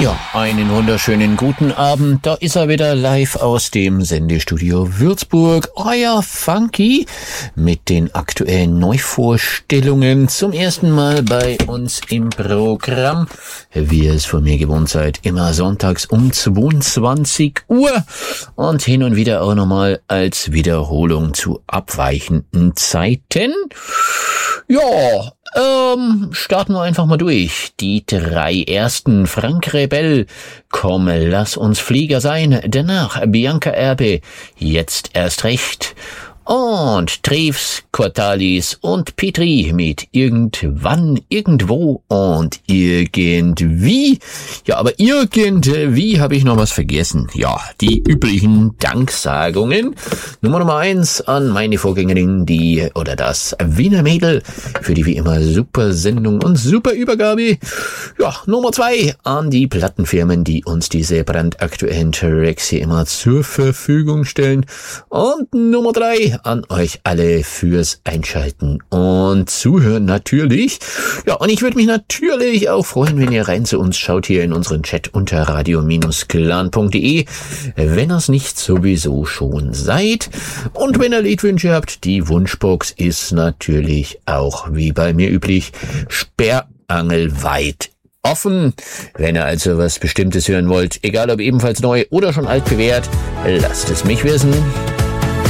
Ja, einen wunderschönen guten Abend. Da ist er wieder live aus dem Sendestudio Würzburg. Euer Funky mit den aktuellen Neuvorstellungen zum ersten Mal bei uns im Programm. Wie ihr es von mir gewohnt seid, immer sonntags um 22 Uhr und hin und wieder auch nochmal als Wiederholung zu abweichenden Zeiten. Ja, starten wir einfach mal durch. Die 3 ersten: Frank Rebell, Komm, lass uns Flieger sein. Danach Bianca Erbe, Jetzt erst recht. Und Treves, Cortalis und Petri mit Irgendwann, Irgendwo und Irgendwie. Ja, aber irgendwie habe ich noch was vergessen. Ja, die üblichen Danksagungen. Nummer 1 an meine Vorgängerin, das Wiener Mädel, für die wie immer super Sendung und super Übergabe. Ja, Nummer 2 an die Plattenfirmen, die uns diese brandaktuellen Tracks hier immer zur Verfügung stellen. Und Nummer 3 an euch alle fürs Einschalten und Zuhören natürlich. Ja, und ich würde mich natürlich auch freuen, wenn ihr rein zu uns schaut hier in unseren Chat unter radio-clan.de, wenn ihr es nicht sowieso schon seid. Und wenn ihr Liedwünsche habt, die Wunschbox ist natürlich auch wie bei mir üblich sperrangelweit offen. Wenn ihr also was Bestimmtes hören wollt, egal ob ebenfalls neu oder schon altbewährt, lasst es mich wissen.